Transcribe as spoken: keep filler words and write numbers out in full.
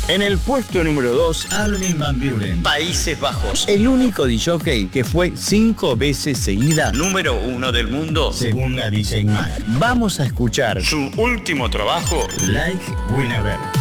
En el puesto número dos, Armin van Buuren, Países Bajos. El único disjockey que fue cinco veces seguida número uno del mundo, según la D J Mag. Vamos a escuchar su último trabajo, Like We Never.